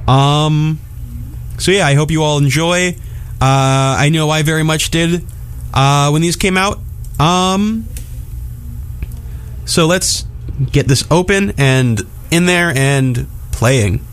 So yeah, I hope you all enjoy. I know I very much did when these came out. So let's get this open and in there and playing.